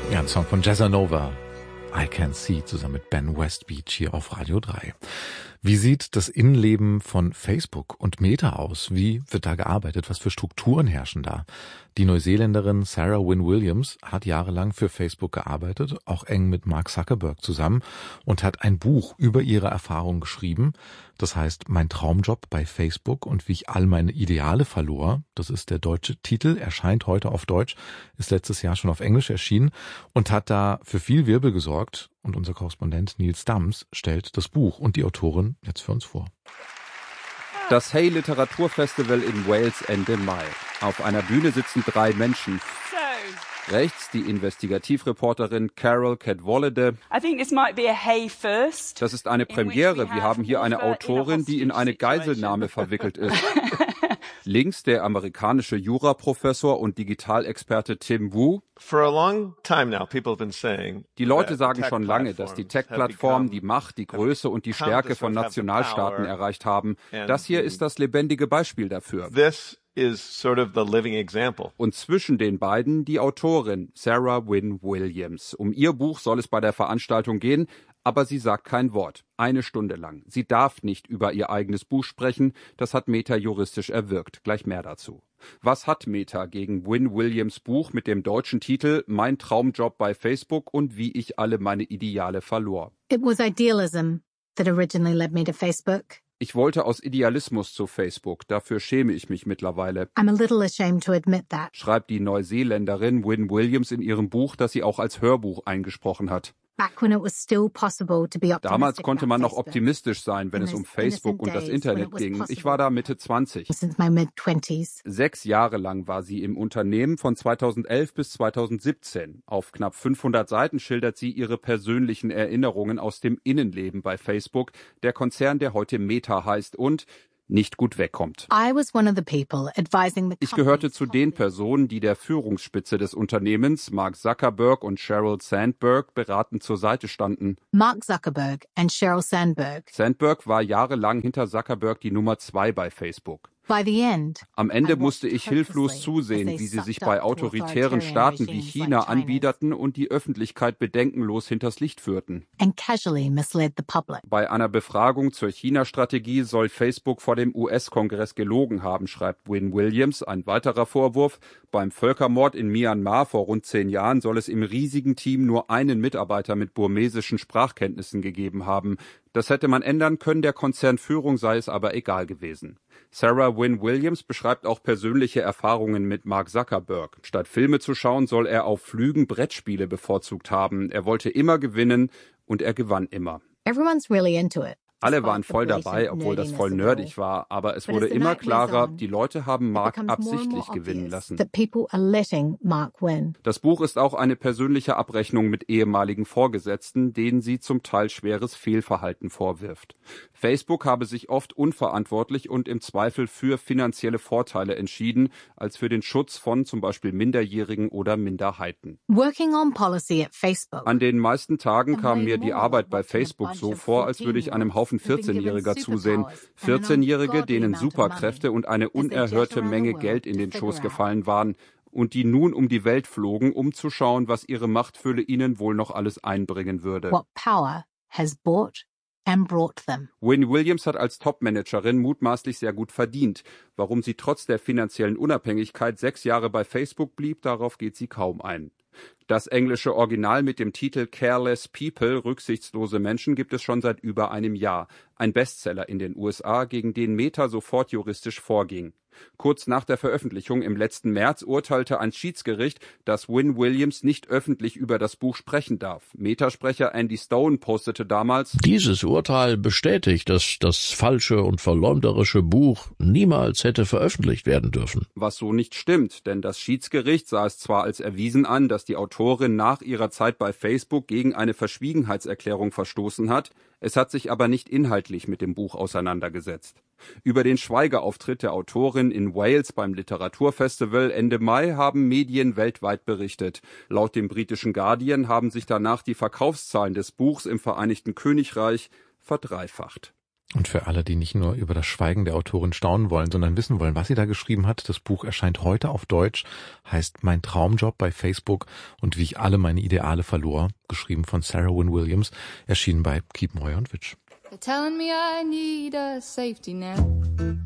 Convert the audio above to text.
Ja, ein Song von Jazzanova. I Can See zusammen mit Ben Westbeach hier auf Radio 3. Wie sieht das Innenleben von Facebook und Meta aus? Wie wird da gearbeitet? Was für Strukturen herrschen da? Die Neuseeländerin Sarah Wynne Williams hat jahrelang für Facebook gearbeitet, auch eng mit Mark Zuckerberg zusammen und hat ein Buch über ihre Erfahrungen geschrieben. Das heißt, Mein Traumjob bei Facebook und wie ich all meine Ideale verlor. Das ist der deutsche Titel, erscheint heute auf Deutsch, ist letztes Jahr schon auf Englisch erschienen und hat da für viel Wirbel gesorgt. Und unser Korrespondent Nils Dams stellt das Buch und die Autorin jetzt für uns vor. Das Hay Literaturfestival in Wales Ende Mai. Auf einer Bühne sitzen 3 Menschen. Rechts die Investigativreporterin Carol Cadwallader. Das ist eine Premiere. Wir haben hier eine Autorin, die in eine Geiselnahme verwickelt ist. Links der amerikanische Juraprofessor und Digitalexperte Tim Wu. Die Leute sagen schon lange, dass die Tech-Plattformen die Macht, die Größe und die Stärke von Nationalstaaten erreicht haben. Das hier ist das lebendige Beispiel dafür. Und zwischen den beiden die Autorin Sarah Wynne Williams. Um ihr Buch soll es bei der Veranstaltung gehen, aber sie sagt kein Wort. 1 Stunde lang. Sie darf nicht über ihr eigenes Buch sprechen. Das hat Meta juristisch erwirkt. Gleich mehr dazu. Was hat Meta gegen Wynne Williams Buch mit dem deutschen Titel Mein Traumjob bei Facebook und wie ich alle meine Ideale verlor? It was idealism that originally led me to Facebook. Ich wollte aus Idealismus zu Facebook. Dafür schäme ich mich mittlerweile. I'm a little ashamed to admit that. Schreibt die Neuseeländerin Wynne Williams in ihrem Buch, das sie auch als Hörbuch eingesprochen hat. Damals konnte man noch optimistisch sein, wenn es um Facebook und das Internet ging. Ich war da Mitte 20. 6 Jahre lang war sie im Unternehmen, von 2011 bis 2017. Auf knapp 500 Seiten schildert sie ihre persönlichen Erinnerungen aus dem Innenleben bei Facebook, der Konzern, der heute Meta heißt und nicht gut wegkommt. Ich gehörte zu den Personen, die der Führungsspitze des Unternehmens, Mark Zuckerberg und Sheryl Sandberg, beratend zur Seite standen. Mark Zuckerberg und Sheryl Sandberg. Sandberg war jahrelang hinter Zuckerberg die Nummer 2 bei Facebook. Am Ende musste ich hilflos zusehen, wie sie sich bei autoritären Staaten wie China anbiederten und die Öffentlichkeit bedenkenlos hinters Licht führten. Bei einer Befragung zur China-Strategie soll Facebook vor dem US-Kongress gelogen haben, schreibt Wynne Williams. Ein weiterer Vorwurf: Beim Völkermord in Myanmar vor rund 10 Jahren soll es im riesigen Team nur einen Mitarbeiter mit burmesischen Sprachkenntnissen gegeben haben. Das hätte man ändern können, der Konzernführung sei es aber egal gewesen. Sarah Wynne Williams beschreibt auch persönliche Erfahrungen mit Mark Zuckerberg. Statt Filme zu schauen, soll er auf Flügen Brettspiele bevorzugt haben. Er wollte immer gewinnen und er gewann immer. Everyone's really into it. Alle waren voll dabei, obwohl das voll nerdig war, aber es wurde immer klarer, die Leute haben Mark absichtlich gewinnen lassen. Das Buch ist auch eine persönliche Abrechnung mit ehemaligen Vorgesetzten, denen sie zum Teil schweres Fehlverhalten vorwirft. Facebook habe sich oft unverantwortlich und im Zweifel für finanzielle Vorteile entschieden, als für den Schutz von zum Beispiel Minderjährigen oder Minderheiten. An den meisten Tagen kam mir die Arbeit bei Facebook so vor, als würde ich einem Haufen 14-Jähriger zusehen. 14-Jährige, denen Superkräfte und eine unerhörte Menge Geld in den Schoß gefallen waren und die nun um die Welt flogen, um zu schauen, was ihre Machtfülle ihnen wohl noch alles einbringen würde. Wynne Williams hat als Topmanagerin mutmaßlich sehr gut verdient. Warum sie trotz der finanziellen Unabhängigkeit 6 Jahre bei Facebook blieb, darauf geht sie kaum ein. Das englische Original mit dem Titel Careless People, rücksichtslose Menschen, gibt es schon seit über einem Jahr. Ein Bestseller in den USA, gegen den Meta sofort juristisch vorging. Kurz nach der Veröffentlichung im letzten März urteilte ein Schiedsgericht, dass Wynne Williams nicht öffentlich über das Buch sprechen darf. Meta-Sprecher Andy Stone postete damals: Dieses Urteil bestätigt, dass das falsche und verleumderische Buch niemals hätte veröffentlicht werden dürfen. Was so nicht stimmt, denn das Schiedsgericht sah es zwar als erwiesen an, dass die Autorin nach ihrer Zeit bei Facebook gegen eine Verschwiegenheitserklärung verstoßen hat, es hat sich aber nicht inhaltlich mit dem Buch auseinandergesetzt. Über den Schweigeauftritt der Autorin in Wales beim Literaturfestival Ende Mai haben Medien weltweit berichtet. Laut dem britischen Guardian haben sich danach die Verkaufszahlen des Buchs im Vereinigten Königreich verdreifacht. Und für alle, die nicht nur über das Schweigen der Autorin staunen wollen, sondern wissen wollen, was sie da geschrieben hat, das Buch erscheint heute auf Deutsch, heißt Mein Traumjob bei Facebook und wie ich alle meine Ideale verlor, geschrieben von Sarah Wynne Williams, erschienen bei Kiepenheuer & Witsch. They're telling me I need a safety net.